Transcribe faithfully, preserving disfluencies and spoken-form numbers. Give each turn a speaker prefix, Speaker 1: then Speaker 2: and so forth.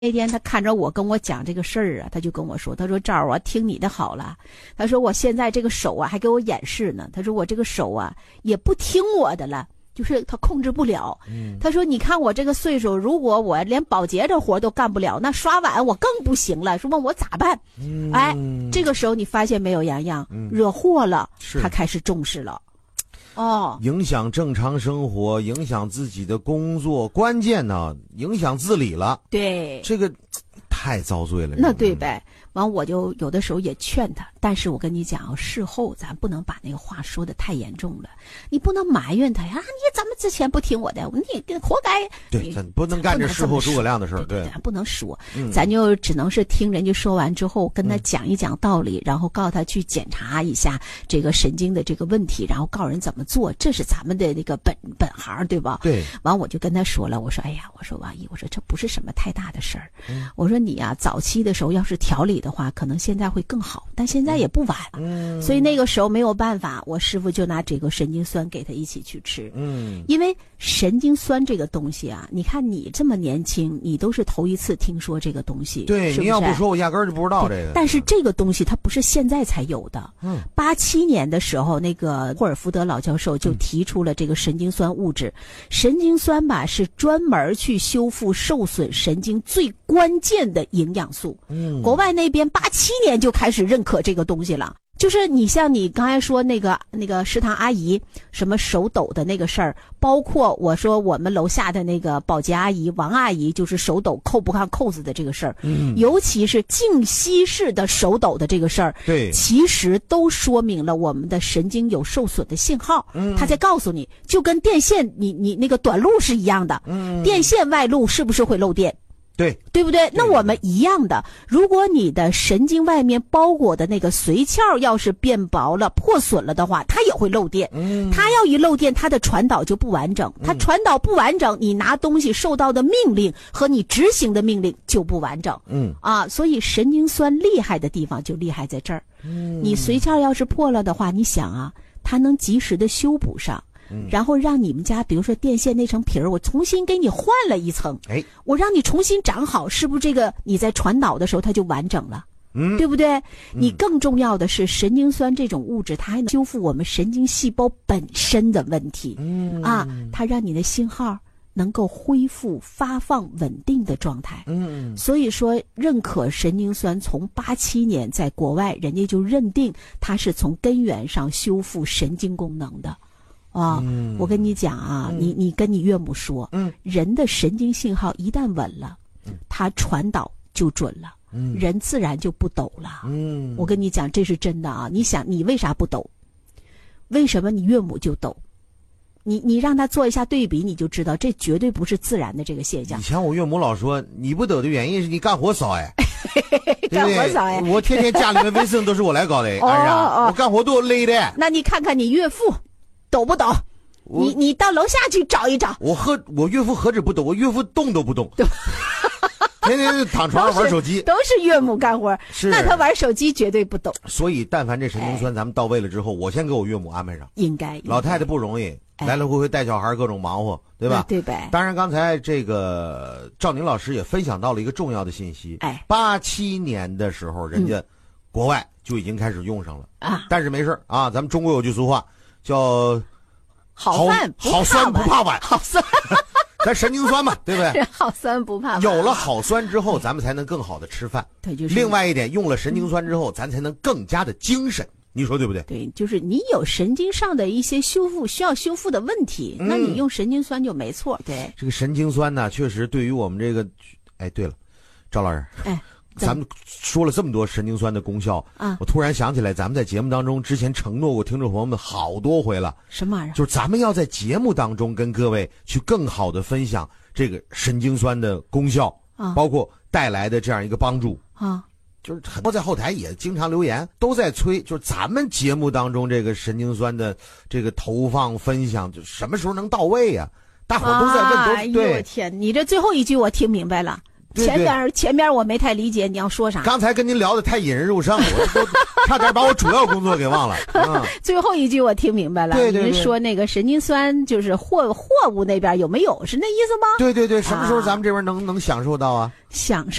Speaker 1: 那天他看着我跟我讲这个事儿啊，他就跟我说，他说赵儿啊，听你的好了，他说我现在这个手啊还给我演示呢，他说我这个手啊也不听我的了，就是他控制不了。嗯、他说你看我这个岁数，如果我连保洁这活都干不了，那刷碗我更不行了，说问我咋办？嗯、哎，这个时候你发现没有，洋洋、嗯、惹祸了，他开始重视了。哦，
Speaker 2: 影响正常生活，影响自己的工作，关键呢，影响自理了。
Speaker 1: 对，
Speaker 2: 这个太遭罪了。
Speaker 1: 那对呗。完，我就有的时候也劝他，但是我跟你讲，事后咱不能把那个话说得太严重了，你不能埋怨他呀，你怎么之前不听我的，你活该。
Speaker 2: 对，咱不能干这事后诸葛亮的事儿，对，
Speaker 1: 咱不能说，嗯、咱就只能是听人家说完之后，跟他讲一讲道理，嗯、然后告诉他去检查一下这个神经的这个问题，然后告诉人怎么做，这是咱们的那个本本行，对吧？
Speaker 2: 对。
Speaker 1: 完，我就跟他说了，我说，哎呀，我说王姨，我说这不是什么太大的事儿，嗯、我说你啊，早期的时候要是调理的话，可能现在会更好，但现在也不晚了。嗯，所以那个时候没有办法，我师傅就拿这个神经酸给他一起去吃。嗯，因为神经酸这个东西啊，你看你这么年轻，你都是头一次听说这个东西。
Speaker 2: 对，是是你要不说，我压根儿就不知道这个。
Speaker 1: 但是这个东西它不是现在才有的。嗯，八七年的时候，那个霍尔福德老教授就提出了这个神经酸物质。嗯、神经酸吧是专门去修复受损神经最关键的营养素。嗯，国外那边八七年就开始认可这个东西了。就是你像你刚才说那个那个食堂阿姨什么手抖的那个事儿，包括我说我们楼下的那个保洁阿姨王阿姨就是手抖扣不上扣子的这个事儿，嗯，尤其是静息式的手抖的这个事儿，
Speaker 2: 对，
Speaker 1: 其实都说明了我们的神经有受损的信号，嗯，他在告诉你，就跟电线你你那个短路是一样的，嗯，电线外露是不是会漏电？
Speaker 2: 对，
Speaker 1: 对不对？那我们一样的，如果你的神经外面包裹的那个髓鞘要是变薄了、破损了的话，它也会漏电。嗯，它要一漏电，它的传导就不完整。它传导不完整，你拿东西受到的命令和你执行的命令就不完整。嗯，啊，所以神经酸厉害的地方就厉害在这儿。嗯，你髓鞘要是破了的话，你想啊，它能及时的修补上。然后让你们家比如说电线那层皮儿我重新给你换了一层，哎，我让你重新长好，是不是这个你在传导的时候它就完整了，嗯，对不对？嗯、你更重要的是神经酸这种物质它还能修复我们神经细胞本身的问题，嗯啊，它让你的信号能够恢复发放稳定的状态，嗯，所以说认可神经酸从八七年在国外人家就认定它是从根源上修复神经功能的。啊、嗯，我跟你讲啊，嗯、你你跟你岳母说，嗯，人的神经信号一旦稳了，嗯，它传导就准了，嗯，人自然就不抖了，嗯，我跟你讲这是真的啊。你想你为啥不抖？为什么你岳母就抖？你你让他做一下对比，你就知道这绝对不是自然的这个现象。
Speaker 2: 以前我岳母老说你不抖的原因是你干活少哎，
Speaker 1: 干活少哎，
Speaker 2: 我天天家里面卫生都是我来搞的，哎呀，哦哦、我干活多累的。
Speaker 1: 那你看看你岳父。抖不抖？你你到楼下去找一找。
Speaker 2: 我和我岳父何止不抖，我岳父动都不动，天天躺床上玩手机。
Speaker 1: 都是岳母干活，是那他玩手机绝对不抖。
Speaker 2: 所以，但凡这神经酸咱们到位了之后，哎、我先给我岳母安排上。
Speaker 1: 应该。
Speaker 2: 老太太不容易，哎、来来回回带小孩，各种忙活，对吧？
Speaker 1: 对呗。
Speaker 2: 当然，刚才这个赵宁老师也分享到了一个重要的信息。哎，八七年的时候，人家国外就已经开始用上了啊。嗯、但是没事啊，咱们中国有句俗话。叫
Speaker 1: 好饭
Speaker 2: 好酸不怕晚，
Speaker 1: 好酸，
Speaker 2: 咱神经酸嘛，对不对？
Speaker 1: 好酸不怕晚。
Speaker 2: 有了好酸之后，咱们才能更好的吃饭。
Speaker 1: 对，就是。
Speaker 2: 另外一点，用了神经酸之后，嗯、咱才能更加的精神。你说对不对？
Speaker 1: 对，就是你有神经上的一些修复需要修复的问题，嗯、那你用神经酸就没错。对，
Speaker 2: 这个神经酸呢，确实对于我们这个，哎，对了，赵老师，哎。咱们说了这么多神经酸的功效啊！我突然想起来，咱们在节目当中之前承诺过听众朋友们好多回了。
Speaker 1: 什么玩意儿？
Speaker 2: 就是咱们要在节目当中跟各位去更好的分享这个神经酸的功效啊，包括带来的这样一个帮助啊。就是很多在后台也经常留言，都在催，就是咱们节目当中这个神经酸的这个投放分享，就什么时候能到位呀、啊？大伙儿都在问，都、
Speaker 1: 啊、对。哎呦我天，你这最后一句我听明白了。 前边前边我没太理解你要说啥。
Speaker 2: 刚才跟您聊的太引人入胜，我都差点把我主要工作给忘了。嗯、
Speaker 1: 最后一句我听明白了，
Speaker 2: 对对对，
Speaker 1: 您说那个神经酸就是货货物那边有没有是那意思吗？
Speaker 2: 对对对，什么时候咱们这边能、啊、能享受到啊？
Speaker 1: 享受。